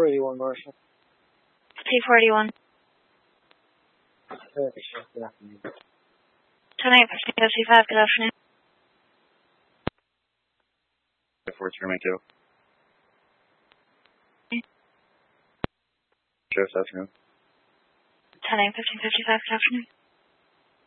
241 Marshall. 241. Good afternoon. 10-8-15-55, good afternoon. 4-2. Sheriff's afternoon. 10-8-15-55, good afternoon.